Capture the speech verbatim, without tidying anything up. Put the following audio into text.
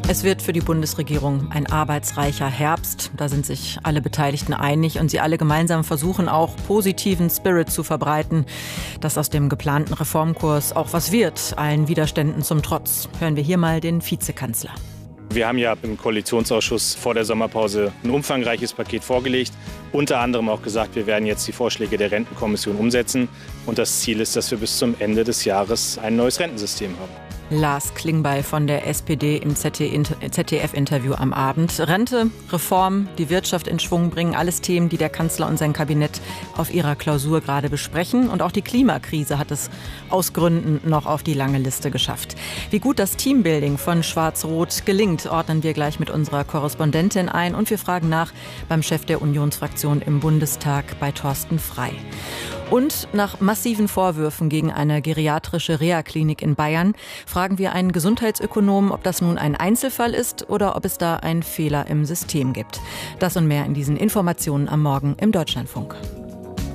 Es wird für die Bundesregierung ein arbeitsreicher Herbst. Da sind sich alle Beteiligten einig und sie alle gemeinsam versuchen auch positiven Spirit zu verbreiten, dass aus dem geplanten Reformkurs auch was wird, allen Widerständen zum Trotz. Hören wir hier mal den Vizekanzler. Wir haben ja im Koalitionsausschuss vor der Sommerpause ein umfangreiches Paket vorgelegt. Unter anderem auch gesagt, wir werden jetzt die Vorschläge der Rentenkommission umsetzen. Und das Ziel ist, dass wir bis zum Ende des Jahres ein neues Rentensystem haben. Lars Klingbeil von der S P D im Z D F-Interview am Abend. Rente, Reform, die Wirtschaft in Schwung bringen, alles Themen, die der Kanzler und sein Kabinett auf ihrer Klausur gerade besprechen. Und auch die Klimakrise hat es aus Gründen noch auf die lange Liste geschafft. Wie gut das Teambuilding von Schwarz-Rot gelingt, ordnen wir gleich mit unserer Korrespondentin ein. Und wir fragen nach beim Chef der Unionsfraktion im Bundestag, bei Thorsten Frey. Und nach massiven Vorwürfen gegen eine geriatrische Reha-Klinik in Bayern fragen wir einen Gesundheitsökonomen, ob das nun ein Einzelfall ist oder ob es da einen Fehler im System gibt. Das und mehr in diesen Informationen am Morgen im Deutschlandfunk.